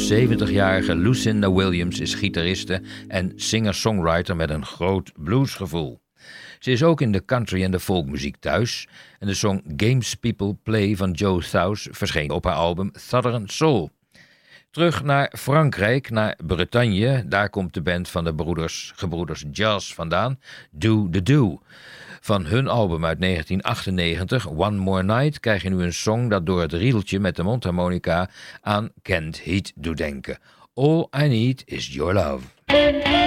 70-jarige Lucinda Williams is gitariste en singer-songwriter met een groot bluesgevoel. Ze is ook in de country- en de folkmuziek thuis en de song Games People Play van Joe South verscheen op haar album Southern Soul. Terug naar Frankrijk, naar Bretagne, daar komt de band van de gebroeders Jazz vandaan, Do the Do. Van hun album uit 1998, One More Night, krijg je nu een song dat door het riedeltje met de mondharmonica aan Kent Heat doet denken. All I Need Is Your Love.